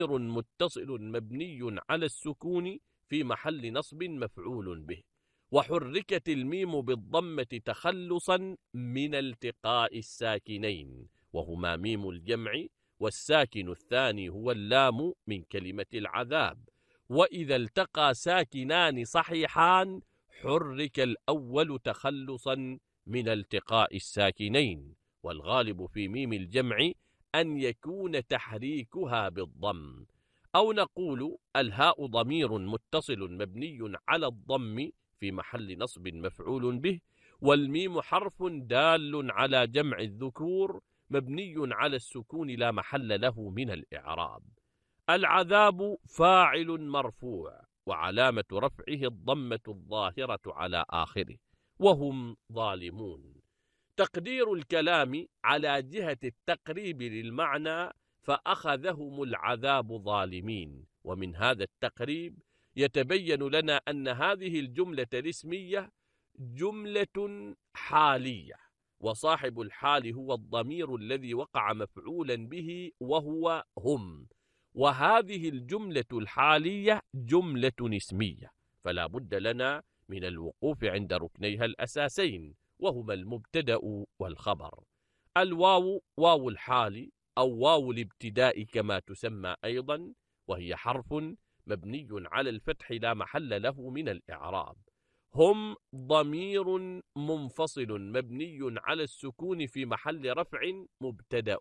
متصل مبني على السكون في محل نصب مفعول به. وحركت الميم بالضمة تخلصا من التقاء الساكنين، وهما ميم الجمع، والساكن الثاني هو اللام من كلمة العذاب. وإذا التقى ساكنان صحيحان حرك الأول تخلصا من التقاء الساكنين، والغالب في ميم الجمع أن يكون تحريكها بالضم. أو نقول الهاء ضمير متصل مبني على الضم في محل نصب مفعول به، والميم حرف دال على جمع الذكور مبني على السكون لا محل له من الإعراب. العذاب فاعل مرفوع، وعلامة رفعه الضمة الظاهرة على آخره، وهم ظالمون. تقدير الكلام على جهة التقريب للمعنى فأخذهم العذاب ظالمين. ومن هذا التقريب يتبين لنا أن هذه الجملة الاسمية جملة حالية، وصاحب الحال هو الضمير الذي وقع مفعولا به وهو هم، وهذه الجملة الحالية جملة اسمية، فلا بد لنا من الوقوف عند ركنيها الأساسين، وهما المبتدأ والخبر. الواو واو الحال أو واو الابتداء كما تسمى أيضا، وهي حرف مبني على الفتح لا محل له من الإعراب. هم ضمير منفصل مبني على السكون في محل رفع مبتدأ.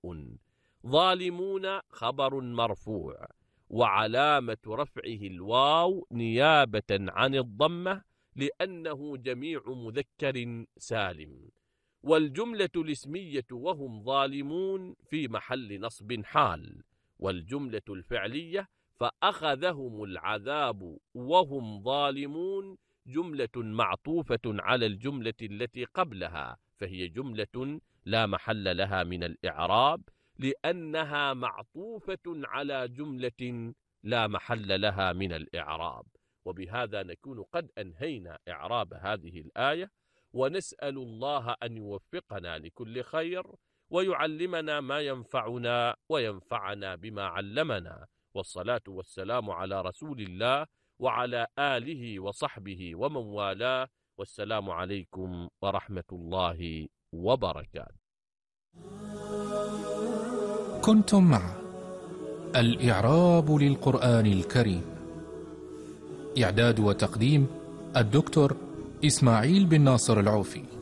ظالمون خبر مرفوع، وعلامة رفعه الواو نيابة عن الضمة لأنه جميع مذكر سالم. والجملة الاسمية وهم ظالمون في محل نصب حال. والجملة الفعلية فأخذهم العذاب وهم ظالمون جملة معطوفة على الجملة التي قبلها، فهي جملة لا محل لها من الإعراب لأنها معطوفة على جملة لا محل لها من الإعراب. وبهذا نكون قد أنهينا إعراب هذه الآية، ونسأل الله أن يوفقنا لكل خير ويعلمنا ما ينفعنا وينفعنا بما علمنا. والصلاة والسلام على رسول الله وعلى آله وصحبه ومن والاه، والسلام عليكم ورحمة الله وبركاته. كنتم مع الإعراب للقرآن الكريم، إعداد وتقديم الدكتور إسماعيل بن ناصر العوفي.